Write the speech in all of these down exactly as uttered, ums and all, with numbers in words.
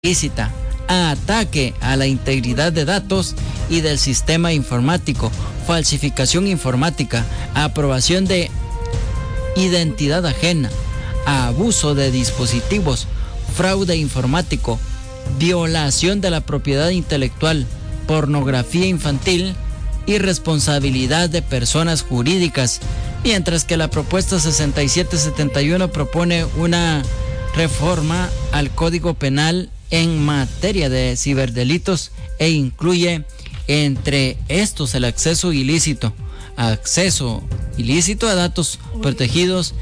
ilícita, ataque a la integridad de datos y del sistema informático, falsificación informática, aprobación de identidad ajena, abuso de dispositivos, fraude informático, violación de la propiedad intelectual, pornografía infantil y responsabilidad de personas jurídicas, mientras que la propuesta sesenta y siete setenta y uno propone una reforma al Código Penal en materia de ciberdelitos e incluye entre estos el acceso ilícito, acceso ilícito a datos protegidos,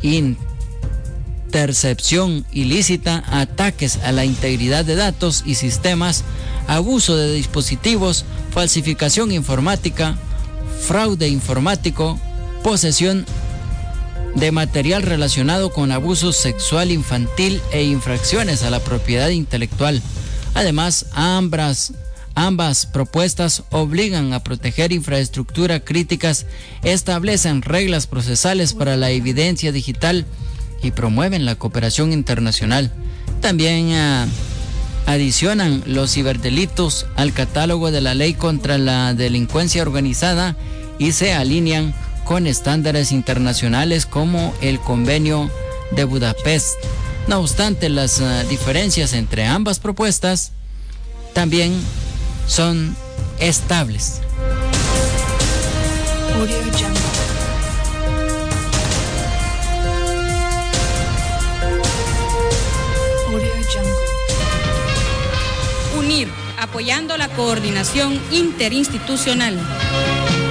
intercepción ilícita, ataques a la integridad de datos y sistemas, abuso de dispositivos, falsificación informática, fraude informático, posesión de material relacionado con abuso sexual infantil e infracciones a la propiedad intelectual. Además, ambas, ambas propuestas obligan a proteger infraestructura críticas, establecen reglas procesales para la evidencia digital y promueven la cooperación internacional. También uh, adicionan los ciberdelitos al catálogo de la ley contra la delincuencia organizada y se alinean con estándares internacionales como el Convenio de Budapest. No obstante, las uh, diferencias entre ambas propuestas también son estables. Audio Jungle. Audio Jungle. Unir, apoyando la coordinación interinstitucional.